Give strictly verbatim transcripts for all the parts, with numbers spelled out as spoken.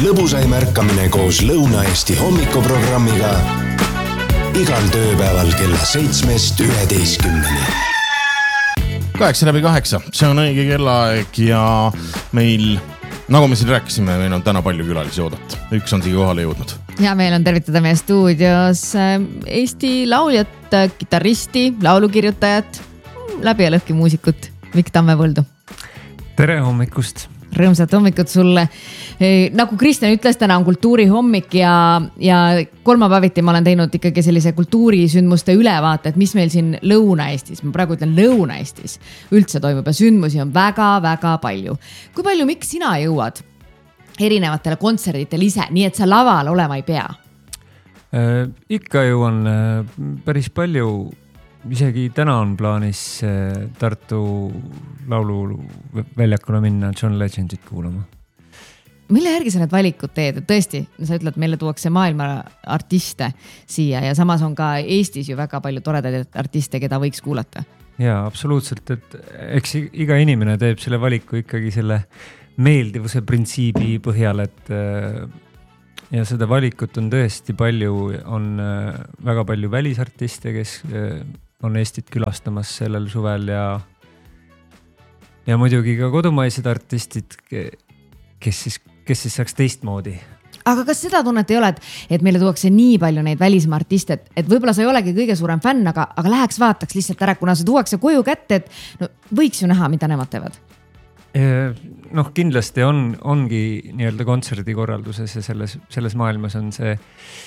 lõbusaim ärkamine koos Lõuna-Eesti hommikuprogrammiga igal tööpäeval kella seitsmest üheteistkümneni. Kaheksa läbi kaheksa, see on õige kellaaeg ja meil, nagu me siin rääkisime, meil on täna palju külalisi oodata. Üks on siia kohale jõudnud. Ja meil on tervitada meie stuudios Eesti lauljat, kitaristi, laulukirjutajat, läbi ja lõhki muusikut Mikk Tammepõldu. Tere hommikust! Rõõmsat hommikut sulle. Nagu Kristjan ütles, täna on kultuurihommik ja, ja kolmapäeviti ma olen teinud ikkagi sellise kultuurisündmuste ülevaate, et mis meil siin Lõuna-Eestis, ma praegu ütlen Lõuna-Eestis, üldse toimub ja sündmusi on väga-väga palju. Kui palju, miks sina jõuad erinevatele kontserditele ise, nii et sa laval olema ei pea? Äh, ikka jõuan äh, päris palju. Isegi täna on plaanis Tartu laulu väljakuna minna John Legendit kuulama. Mille järgi sa need valikud teed? Tõesti, sa ütled, meile tuuakse maailma artiste siia ja samas on ka Eestis ju väga palju toredaid artiste, keda võiks kuulata. Jaa, absoluutselt. Et eks iga inimene teeb selle valiku ikkagi selle meeldivuse printsiibi põhjal, et ja seda valikut on tõesti palju, on väga palju välisartiste, kes on Eestit külastamas sellel suvel ja, ja muidugi ka kodumaised artistid, kes siis, kes siis saaks teistmoodi. Aga kas seda tunnet ei ole, et, et meile tuuakse nii palju neid välismaa artiste, et, et võib-olla sa ei olegi kõige suurem fänn, aga, aga läheks vaataks lihtsalt ära, kuna see tuuakse koju kätte, et no, võiks ju näha, mida nemad teevad? Noh, kindlasti on, ongi nii-öelda kontserdikorralduses ja selles, selles maailmas on see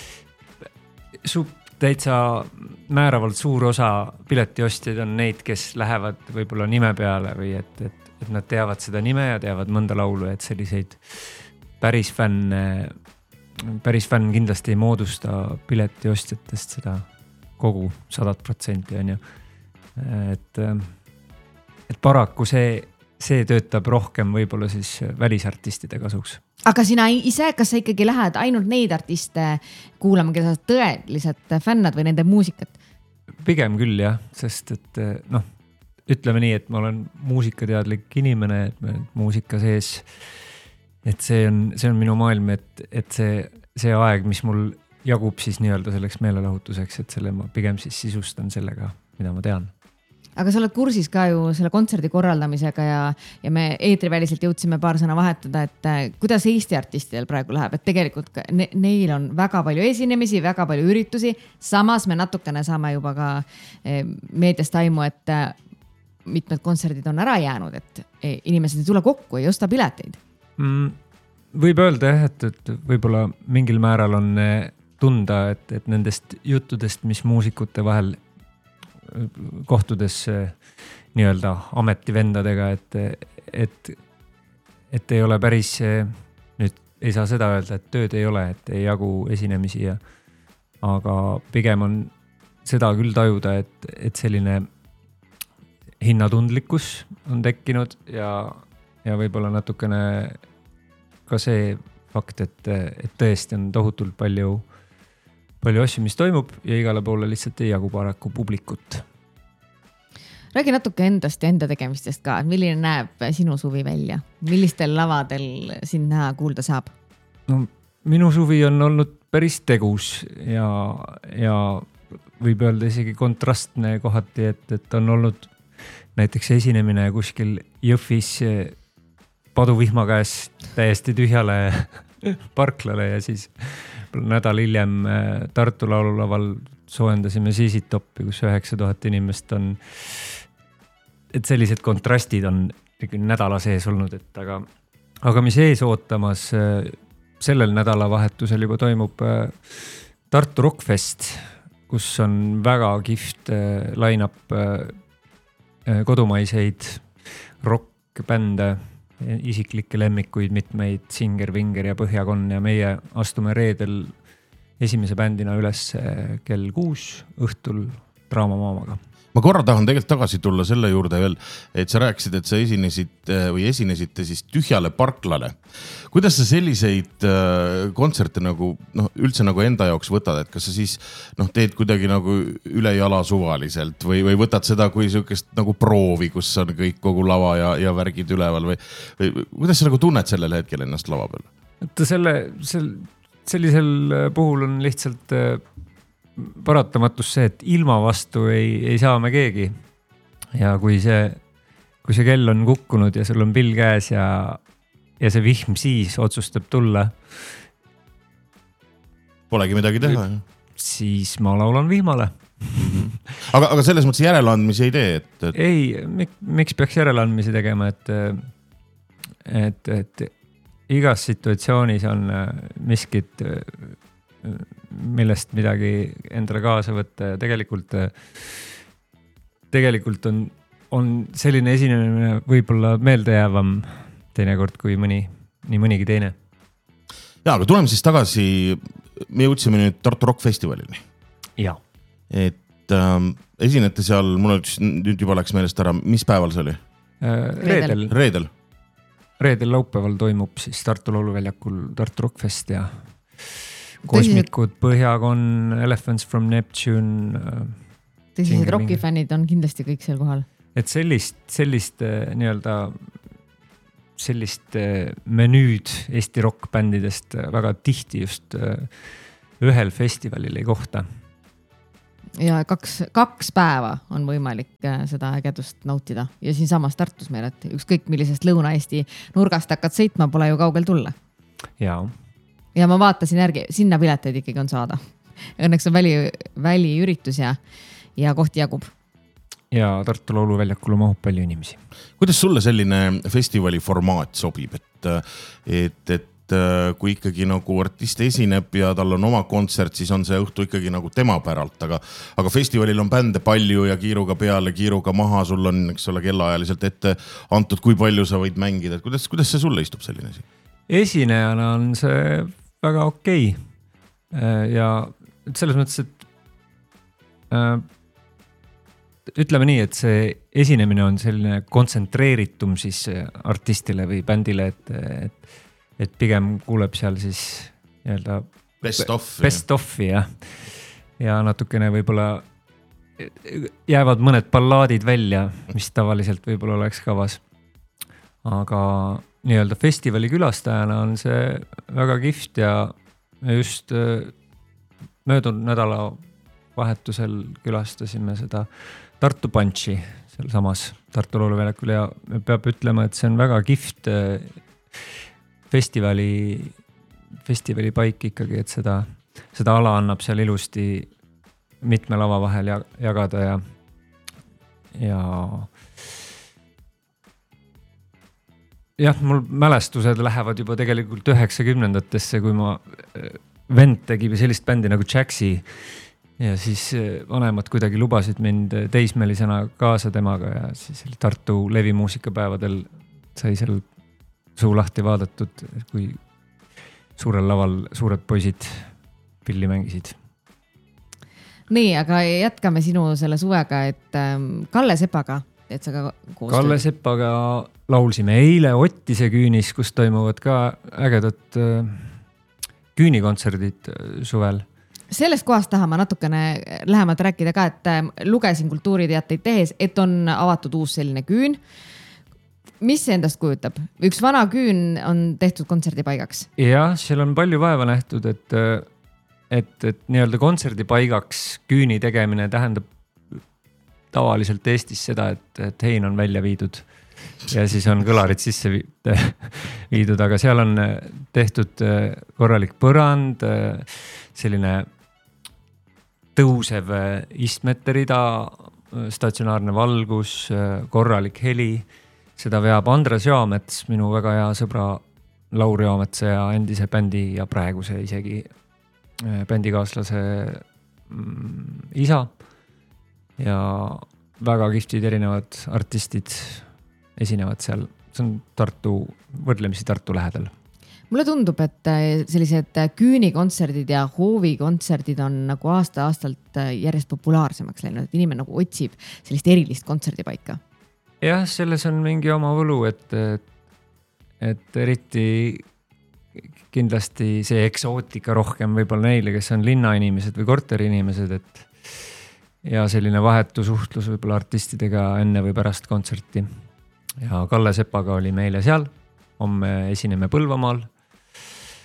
sup täitsa määravalt suur osa piletiostjaid on neid, kes lähevad võib-olla nime peale või et, et, et nad teavad seda nime ja teavad mõnda laulu, et selliseid päris fänn, päris fänn kindlasti ei moodusta piletiostjatest seda kogu sadat protsenti on ju. Et, et paraku see, see töötab rohkem võib-olla siis välisartistide kasuks. Aga sina ise, kas sa ikkagi lähed ainult neid artiste kuulama, keda sa tõeliselt fännad või nende muusikat? Pigem küll jah, sest et noh, ütleme nii, et ma olen muusikateadlik inimene, et me muusika sees, et see on, see on minu maailm, et, et see, see aeg, mis mul jagub siis nii-öelda selleks meelelahutuseks, et selle ma pigem siis sisustan sellega, mida ma tean. Aga sa oled kursis ka ju selle kontserdi korraldamisega ja, ja me eetriväliselt jõudsime paar sõna vahetada, et kuidas Eesti artistidel praegu läheb, et tegelikult ne, neil on väga palju esinemisi, väga palju üritusi, samas me natukene saame juba ka meediast aimu, et mitmed kontserdid on ära jäänud, et inimesed ei tule kokku, ei osta pileteid. Mm, võib öelda, et, et võib-olla mingil määral on tunda, et, et nendest juttudest, mis muusikute vahel kohtudes nii-öelda ametivendadega, et, et, et ei ole päris, nüüd ei saa seda öelda, et tööd ei ole, et ei jagu esinemisi ja, aga pigem on seda küll tajuda, et, et selline hinnatundlikkus on tekkinud ja, ja võib-olla natukene ka see fakt, et, et tõesti on tohutult palju palju asju, mis toimub ja igale poole lihtsalt ei jagu paraku publikut. Räägi natuke endast ja enda tegemistest ka, milline näeb sinu suvi välja? Millistel lavadel sind näha kuulda saab? No, minu suvi on olnud päris tegus ja, ja võib öelda isegi kontrastne kohati, et, et on olnud näiteks esinemine kuskil Jõhvis paduvihma käes täiesti tühjale parklale ja siis nädal hiljem Tartu laululaval soojendasime Siisitoppi, kus üheksa tuhat inimest on, et sellised kontrastid on nädala sees olnud, et aga, aga mis ees ootamas sellel nädalavahetusel juba toimub Tartu Rockfest, kus on väga kift line-up kodumaiseid rockbände, isiklikke lemmikuid, mitmeid Singer, Vinger ja Põhjakon ja meie astume reedel esimese bändina üles kell kuus õhtul Draamamaamaga. Ma korra tahan tegelikult tagasi tulla selle juurde veel, et sa rääkisid, et sa esinesid või esinesite siis tühjale parklale. Kuidas sa selliseid kontserte nagu, noh, üldse nagu enda jaoks võtad, et kas sa siis noh, teed kuidagi nagu üle jala suvaliselt või, või võtad seda kui sükest nagu proovi, kus on kõik kogu lava ja, ja värgid üleval või, või kuidas sa nagu tunned sellel hetkel ennast lava peal? et selle, sel, sellisel puhul on lihtsalt paratamatus see, et ilma vastu ei, ei saa me keegi. Ja kui see, kui see kell on kukkunud ja sul on pill käes ja, ja see vihm siis otsustab tulla. Polegi midagi teha. Siis ma laulan vihmale. aga, aga selles mõttes järeleandmisi ei tee? Et, et... Ei, mik, miks peaks järeleandmisi tegema, et, et, et igas situatsioonis on miskit, millest midagi endale kaasa võtta ja tegelikult, tegelikult on, on selline esinemine võib-olla meeldejäävam teinekord kui mõni, nii mõnigi teine. Ja, aga tuleme siis tagasi, me jõudsime nüüd Tartu Rock Festivalini. Ja. Et ähm, esinete seal, mul nüüd juba läks meelest ära, mis päeval see oli? Reedel. Reedel. Reedel laupäeval toimub siis Tartu Lauluväljakul Tartu Rock Fest ja Kosmikud, Põhjakon, Elephants from Neptune. Tõsised rockifännid on kindlasti kõik seal kohal. Et sellist, sellist nii-öelda sellist menüüd Eesti rockbändidest väga tihti just ühel festivalil ei kohta. Ja kaks, kaks päeva on võimalik seda ägedust nautida ja siin samas Tartus meil, et ükskõik millisest Lõuna-Eesti nurgast hakkad sõitma, pole ju kaugel tulla. Jaa. Ja ma vaatasin järgi, sinna pileteid ikkagi on saada. Õnneks on väli, väliüritus ja, ja kohti jagub. Ja Tartu Lauluväljakule mahub palju inimesi. Kuidas sulle selline festivali formaat sobib, et, et, et kui ikkagi nagu artist esineb ja tal on oma kontsert, siis on see õhtu ikkagi nagu tema päralt, aga, aga festivalil on bände palju ja kiiruga peale, kiiruga maha, sul on eks ole kellaajaliselt ette antud, kui palju sa võid mängida, et kuidas, kuidas see sulle istub selline asi? Esinejana on see väga okei ja selles mõttes, et ütleme nii, et see esinemine on selline kontsentreeritum siis artistile või bändile, et, et, et pigem kuuleb seal siis nii-öelda best off, best offi ja, ja natukene võib-olla jäävad mõned ballaadid välja, mis tavaliselt võib-olla oleks kavas. Aga nii-öelda festivali külastajana on see väga kihvt ja just möödunud nädala vahetusel külastasime seda Tartu Punchi seal samas Tartu Lauluväljakul ja peab ütlema, et see on väga kihvt festivali, festivali paik ikkagi, et seda, seda ala annab seal ilusti mitme lava vahel jagada ja, ja jah, mul mälestused lähevad juba tegelikult üheksakümnendatesse, kui ma vend tegi sellist bändi nagu Jaxi ja siis vanemad kuidagi lubasid mind teismelisena kaasa temaga ja siis Tartu levimuusikapäevadel sai seal suu lahti vaadatud, kui suurel laval suured poisid pilli mängisid. Nii, aga jätkame sinu selle suvega, et Kalle Sepaga, et sa ka koostööd. Kalle Sepaga laulsime eile Ottise küünis, kus toimuvad ka ägedad küünikontserdid suvel. Sellest kohast tahan ma natukene lähemalt rääkida ka, et lugesin kultuuriteateid tehes, et on avatud uus selline küün. Mis see endast kujutab? Üks vana küün on tehtud kontserdipaigaks. Jah, seal on palju vaeva nähtud, et, et, et nii-öelda kontserdipaigaks küüni tegemine tähendab tavaliselt Eestis seda, et, et hein on välja viidud ja siis on kõlarid sisse viidud, aga seal on tehtud korralik põrand, selline tõusev istmete rida, statsionaarne valgus, korralik heli. Seda veab Andres Jaamets, minu väga hea sõbra Laur Jaametsa ja endise bändi ja praeguse isegi bändikaaslase isa. Ja väga kihvtid erinevad artistid esinevad seal. See on Tartu, võrdlemisi Tartu lähedal. Mulle tundub, et sellised küünikontserdid ja hoovikontserdid on nagu aasta-aastalt järjest populaarsemaks läinud, et inimene nagu otsib sellist erilist kontserdipaika. Jah, selles on mingi oma võlu, et, et eriti kindlasti see eksootika rohkem võib-olla neile, kes on linnainimesed või korteriinimesed, et ja selline vahetu suhtlus võib-olla artistidega enne või pärast kontserti. Ja Kalle Sepaga oli meile seal, homme esineme Põlvamaal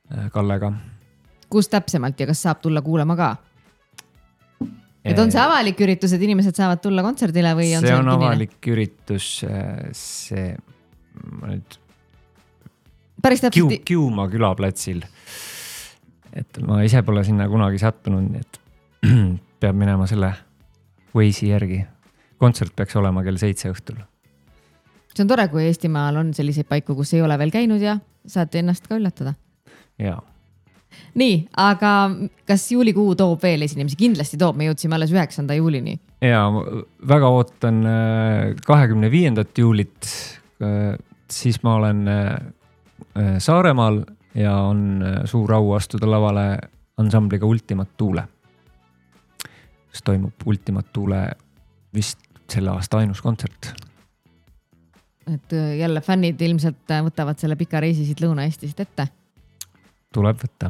Kallega. Kus täpsemalt ja kas saab tulla kuulama ka? Et on see avalik üritus, et inimesed saavad tulla kontserdile või on see, see on kinine? avalik üritus, see ma nüüd päris täpselt Kiu, Kiuma külaplatsil. Et ma ise pole sinna kunagi sattunud, nii et peab minema selle Waze'i järgi. Kontsert peaks olema kell seitse õhtul. See on tore, kui Eestimaal on selliseid paiku, kus ei ole veel käinud ja saate ennast ka üllatada. Jaa. Nii, aga kas juulikuu toob veel esinemisi? Kindlasti toob, me jõudsime alles üheksanda juulini. Jaa, väga ootan kahekümne viiendat juulit, siis ma olen Saaremaal ja on suur au astuda lavale ansambliga Ultimat Tuule. See toimub Ultimat Tuule vist selle aasta ainus kontsert. Et jälle fännid ilmselt võtavad selle pika reisi siit Lõuna-Eestist ette. Tuleb võtta.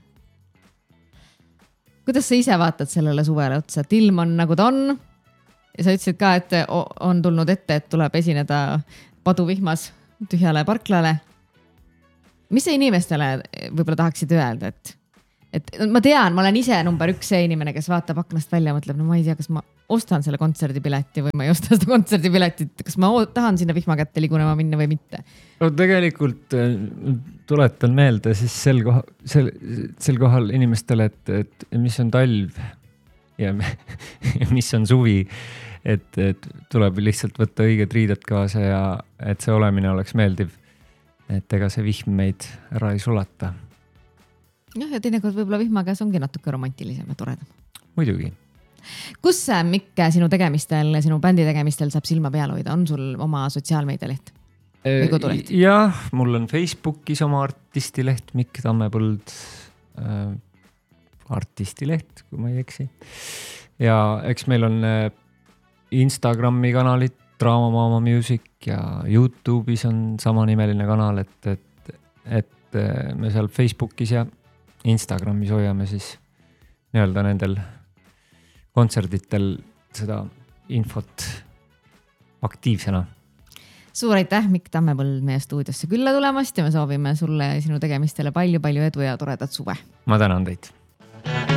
Kuidas sa ise vaatad sellele suvele otsa? Et ilm on nagu ta on. Ja sa ütlesid ka, et on tulnud ette, et tuleb esineda paduvihmas tühjale parklale. Mis sa inimestele võib-olla tahaksid öelda? Et, et ma tean, ma olen ise number üks see inimene, kes vaatab aknast välja ja mõtleb, no ma ei tea, kas ma ostan selle kontserdipileti või ma ei osta seda kontserdipiletit. Kas ma tahan sinna vihma kätte ligunema minna või mitte? No tegelikult tuletan meelde siis sel kohal, sel, sel kohal inimestele, et, et mis on talv ja mis on suvi, et, et tuleb lihtsalt võtta õiged riided kaasa ja et see olemine oleks meeldiv, et ega see vihm meid ära ei sulata. Jah, ja teinekord võib-olla vihma käes ongi natuke romantilisem ja toredam. Muidugi. Kus Mikk sinu tegemistel, sinu bändi tegemistel saab silma peal hoida? On sul oma sotsiaalmeedialeht või koduleht? Jah, mul on Facebookis oma artistileht, Mikk Tammepõld äh, artistileht, kui ma ei eksi. Ja eks meil on Instagrami kanalid, Draamamama Music ja YouTube'is on samanimeline kanal, et, et, et me seal Facebookis ja Instagramis hoiame siis nii-öelda nendel kontserditel seda infot aktiivsena. Suur aitäh, Mikk Tammepõld meie stuudiosse külla tulemast ja me soovime sulle sinu tegemistele palju-palju edu ja toredat suve. Ma tänan teid.